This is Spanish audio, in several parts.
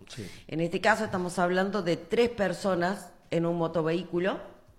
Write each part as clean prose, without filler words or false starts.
Sí. En este caso estamos hablando de 3 personas en un motovehículo,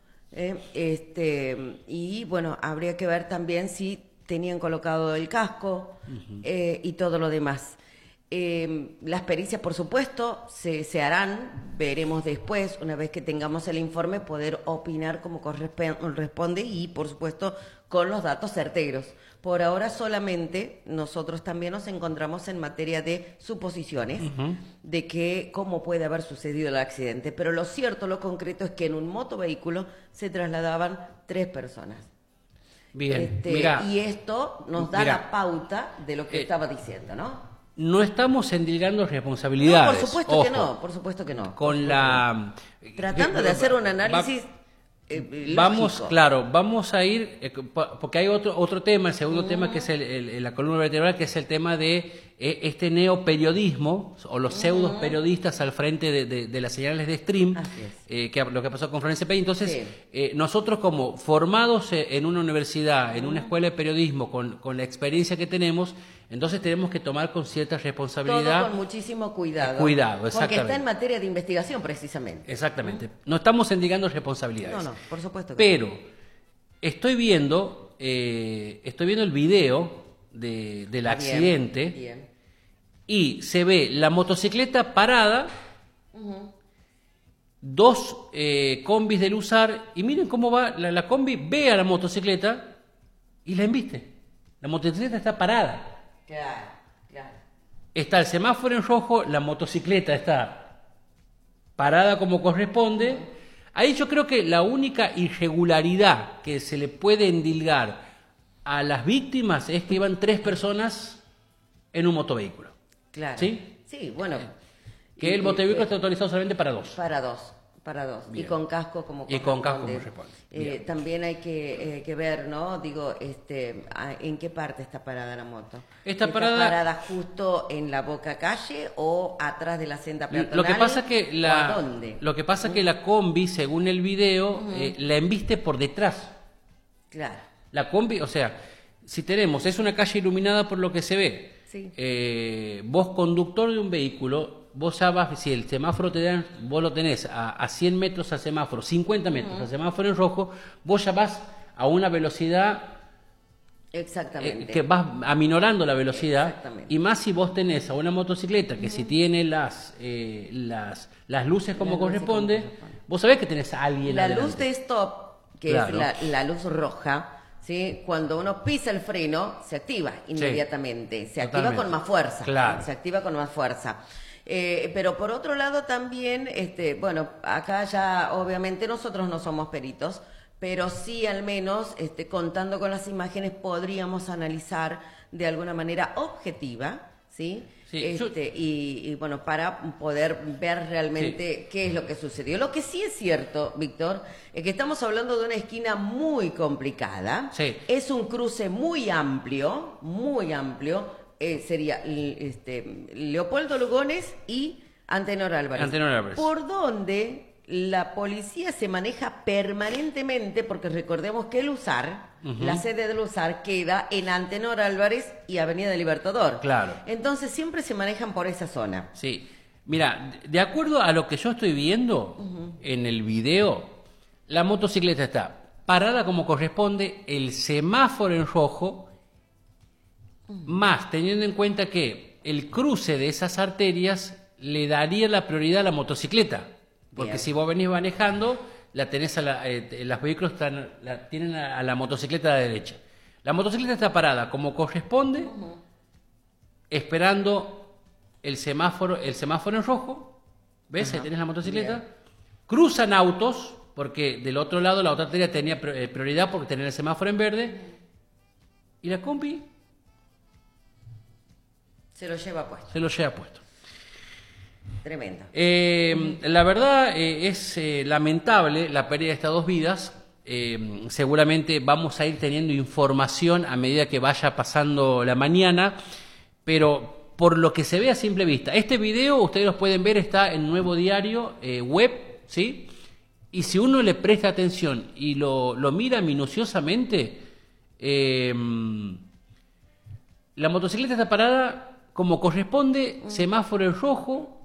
y bueno, habría que ver también si tenían colocado el casco y todo lo demás. Las pericias, por supuesto, se harán, veremos después, una vez que tengamos el informe, poder opinar como corresponde y, por supuesto, con los datos certeros. Por ahora solamente nosotros también nos encontramos en materia de suposiciones de que cómo puede haber sucedido el accidente, pero lo cierto, lo concreto es que en un motovehículo se trasladaban 3 personas. Bien, mira, y esto nos da la pauta de lo que estaba diciendo, ¿no? No estamos endilgando responsabilidades. No, por supuesto que no, por supuesto que no. Con la... Tratando de hacer un análisis vamos, lógico. claro, vamos a ir, porque hay otro tema, el segundo tema, que es la columna vertebral, que es el tema de este neoperiodismo, o los pseudos periodistas al frente de las señales de stream, lo que pasó con Florencia Peña. Entonces, nosotros como formados en una universidad, en una escuela de periodismo, con la experiencia que tenemos, entonces tenemos que tomar con cierta responsabilidad. Todo con muchísimo cuidado. Cuidado, exactamente. Porque está en materia de investigación, precisamente. Exactamente. No estamos endilgando responsabilidades. No, por supuesto que Pero estoy viendo el video del accidente. Bien. Y se ve la motocicleta parada, 2 combis del USAR, y miren cómo va, la combi ve a la motocicleta y la embiste. La motocicleta está parada. Claro. Está el semáforo en rojo, la motocicleta está parada como corresponde. Ahí yo creo que la única irregularidad que se le puede endilgar a las víctimas es que iban 3 personas en un motovehículo. Claro. ¿Sí? Sí, bueno. Que el motovehículo está autorizado solamente para 2. Para dos. Y con casco como Y con casco como corresponde. También hay que ver, ¿no? Digo, ¿en qué parte está parada la moto? ¿Está parada justo en la boca calle o atrás de la senda peatonal? Lo que pasa que ¿A dónde? Lo que pasa que la combi, según el video, la embiste por detrás. Claro. La combi, o sea, si es una calle iluminada por lo que se ve. Sí. Vos, conductor de un vehículo, vos ya vas, si el semáforo vos lo tenés a 100 metros al semáforo, 50 metros al semáforo en rojo, vos ya vas a una velocidad. Exactamente. Que vas aminorando la velocidad. Exactamente. Y más si vos tenés a una motocicleta que si tiene las luces como corresponde, vos sabés que tenés a alguien La adelante. luz de stop, que Claro. es la luz roja, ¿sí? Cuando uno pisa el freno, se activa inmediatamente. Se activa Totalmente. con más fuerza. Claro. Se activa con más fuerza. Pero por otro lado también, bueno, acá ya obviamente nosotros no somos peritos, pero sí al menos contando con las imágenes podríamos analizar de alguna manera objetiva, ¿sí? Sí, y bueno, para poder ver realmente qué es lo que sucedió. Lo que sí es cierto, Víctor, es que estamos hablando de una esquina muy complicada. Sí. Es un cruce muy amplio, sería Leopoldo Lugones y Antenor Álvarez. Por donde la policía se maneja permanentemente, porque recordemos que el USAR, la sede del USAR, queda en Antenor Álvarez y Avenida Libertador. Claro. Entonces siempre se manejan por esa zona. Sí. Mira, de acuerdo a lo que yo estoy viendo en el video, la motocicleta está parada como corresponde, el semáforo en rojo, más teniendo en cuenta que el cruce de esas arterias le daría la prioridad a la motocicleta. Porque Bien. si vos venís manejando, la tenés los vehículos tienen a la motocicleta a la derecha. La motocicleta está parada como corresponde, esperando el semáforo en rojo. ¿Ves? Ahí tenés la motocicleta. Bien. Cruzan autos, porque del otro lado la otra arteria tenía prioridad porque tenía el semáforo en verde. Y la combi Se lo lleva puesto. se lo lleva puesto. Tremendo. La verdad es lamentable la pérdida de estas 2 vidas. Seguramente vamos a ir teniendo información a medida que vaya pasando la mañana, pero por lo que se ve a simple vista, este video ustedes lo pueden ver, está en Nuevo Diario web, ¿sí? Y si uno le presta atención y lo mira minuciosamente, la motocicleta está parada como corresponde, semáforo en rojo.